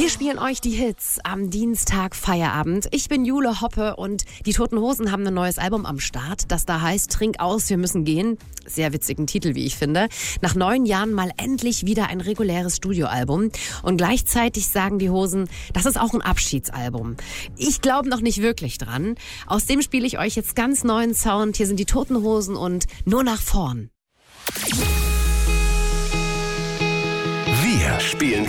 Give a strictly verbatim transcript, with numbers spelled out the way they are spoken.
Wir spielen euch die Hits am Dienstag Feierabend. Ich bin Jule Hoppe und die Toten Hosen haben ein neues Album am Start, das da heißt Trink aus, wir müssen gehen. Sehr witzigen Titel, wie ich finde. Nach neun Jahren mal endlich wieder ein reguläres Studioalbum. Und gleichzeitig sagen die Hosen, das ist auch ein Abschiedsalbum. Ich glaube noch nicht wirklich dran. Aus dem spiele ich euch jetzt ganz neuen Sound. Hier sind die Toten Hosen und Nur nach vorn. Wir spielen